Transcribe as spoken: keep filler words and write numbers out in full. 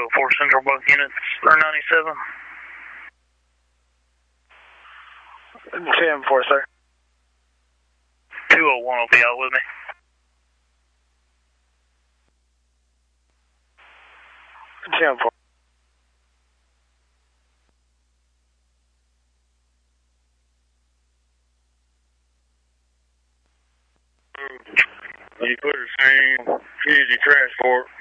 oh four Central both units are ninety-seven. ten four, sir. two oh one will be out with me. ten four. You put the same easy transport.